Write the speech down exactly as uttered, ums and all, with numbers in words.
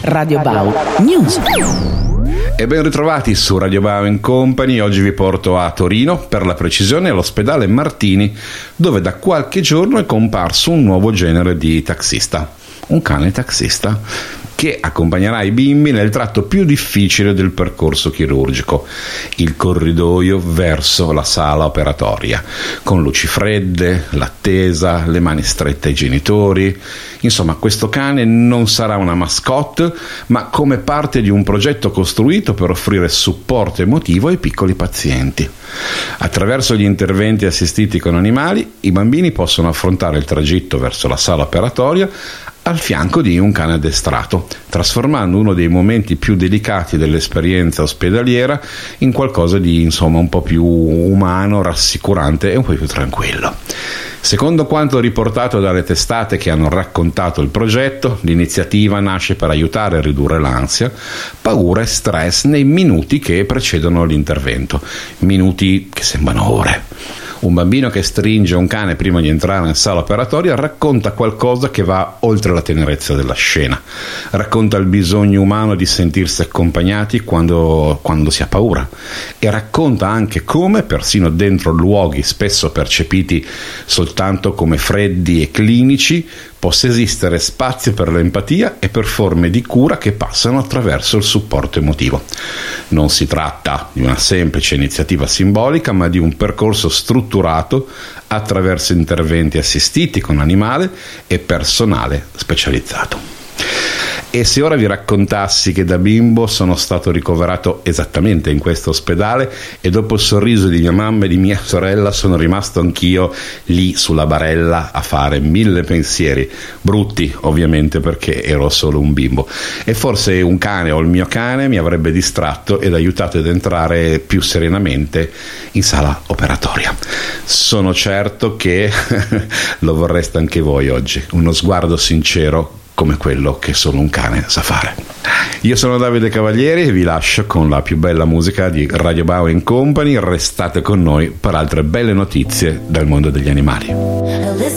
Radio Bau News. E ben ritrovati su Radio Bau and Company. Oggi vi porto a Torino, per la precisione all'ospedale Martini, dove da qualche giorno è comparso un nuovo genere di taxista, un cane taxista che accompagnerà i bimbi nel tratto più difficile del percorso chirurgico, il corridoio verso la sala operatoria, con luci fredde, l'attesa, le mani strette ai genitori. Insomma, questo cane non sarà una mascotte, ma come parte di un progetto costruito per offrire supporto emotivo ai piccoli pazienti. Attraverso gli interventi assistiti con animali, i bambini possono affrontare il tragitto verso la sala operatoria al fianco di un cane addestrato, trasformando uno dei momenti più delicati dell'esperienza ospedaliera in qualcosa di, insomma, un po' più umano, rassicurante e un po' più tranquillo. Secondo quanto riportato dalle testate che hanno raccontato il progetto, l'iniziativa nasce per aiutare a ridurre l'ansia, paura e stress nei minuti che precedono l'intervento, minuti che sembrano ore. Un bambino che stringe un cane prima di entrare in sala operatoria racconta qualcosa che va oltre la tenerezza della scena. Racconta il bisogno umano di sentirsi accompagnati quando, quando si ha paura, e racconta anche come, persino dentro luoghi spesso percepiti soltanto come freddi e clinici, possa esistere spazio per l'empatia e per forme di cura che passano attraverso il supporto emotivo. Non si tratta di una semplice iniziativa simbolica, ma di un percorso strutturato attraverso interventi assistiti con animale e personale specializzato. E se ora vi raccontassi che da bimbo sono stato ricoverato esattamente in questo ospedale e dopo il sorriso di mia mamma e di mia sorella sono rimasto anch'io lì sulla barella a fare mille pensieri, brutti ovviamente perché ero solo un bimbo, e forse un cane o il mio cane mi avrebbe distratto ed aiutato ad entrare più serenamente in sala operatoria. Sono certo che lo vorreste anche voi oggi, uno sguardo sincero come quello che solo un cane sa fare. Io sono Davide Cavalieri e vi lascio con la più bella musica di Radio Bau and Company. Restate con noi per altre belle notizie dal mondo degli animali.